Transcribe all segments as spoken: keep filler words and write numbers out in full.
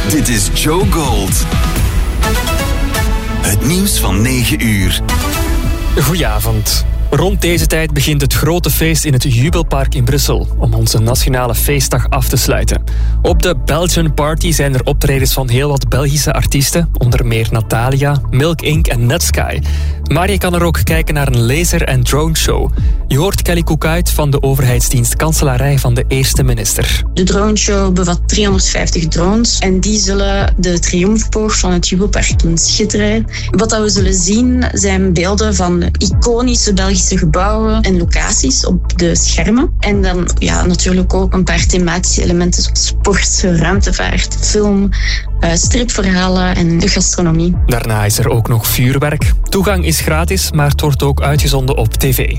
Dit is Joe Gold. Het nieuws van negen uur. Goedenavond. Rond deze tijd begint het grote feest in het Jubelpark in Brussel om onze nationale feestdag af te sluiten. Op de Belgian Party zijn er optredens van heel wat Belgische artiesten, onder meer Natalia, Milk Incorporated en Netsky. Maar je kan er ook kijken naar een laser- en drone-show. Je hoort Kelly Koekait van de overheidsdienst Kanselarij van de eerste minister. De drone-show bevat driehonderdvijftig drones en die zullen de triomfboog van het Jubelpark doen schitteren. Wat dat we zullen zien zijn beelden van iconische Belgische gebouwen en locaties op de schermen. En dan ja, natuurlijk ook een paar thematische elementen zoals sport, ruimtevaart, film, uh, stripverhalen en de gastronomie. Daarna is er ook nog vuurwerk. Toegang is gratis, maar het wordt ook uitgezonden op tv.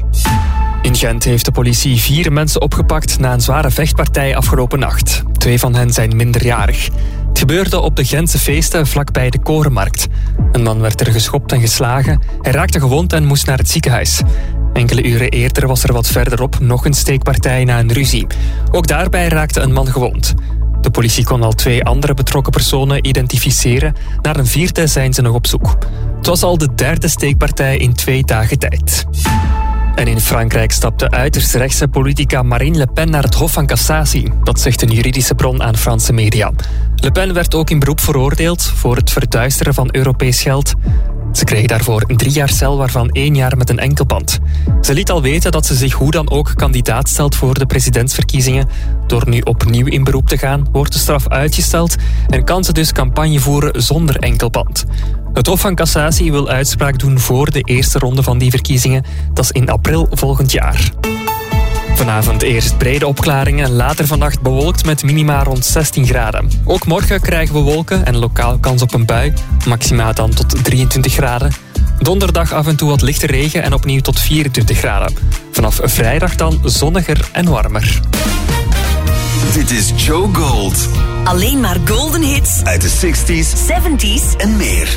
In Gent heeft de politie vier mensen opgepakt na een zware vechtpartij afgelopen nacht. Twee van hen zijn minderjarig. Het gebeurde op de Gentse feesten vlakbij de Korenmarkt. Een man werd er geschopt en geslagen. Hij raakte gewond en moest naar het ziekenhuis. Enkele uren eerder was er wat verderop nog een steekpartij na een ruzie. Ook daarbij raakte een man gewond. De politie kon al twee andere betrokken personen identificeren. Naar een vierde zijn ze nog op zoek. Het was al de derde steekpartij in twee dagen tijd. En in Frankrijk stapte uiterst rechtse politica Marine Le Pen naar het Hof van Cassatie. Dat zegt een juridische bron aan Franse media. Le Pen werd ook in beroep veroordeeld voor het verduisteren van Europees geld. Ze kreeg daarvoor drie jaar cel, waarvan één jaar met een enkelband. Ze liet al weten dat ze zich hoe dan ook kandidaat stelt voor de presidentsverkiezingen. Door nu opnieuw in beroep te gaan, wordt de straf uitgesteld en kan ze dus campagne voeren zonder enkelband. Het Hof van Cassatie wil uitspraak doen voor de eerste ronde van die verkiezingen. Dat is in april volgend jaar. Vanavond eerst brede opklaringen, later vannacht bewolkt met minima rond zestien graden. Ook morgen krijgen we wolken en lokaal kans op een bui, maxima dan tot drieëntwintig graden. Donderdag af en toe wat lichte regen en opnieuw tot vierentwintig graden. Vanaf vrijdag dan zonniger en warmer. Dit is Joe Gold. Alleen maar golden hits Uit de zestig's zeventig's en meer.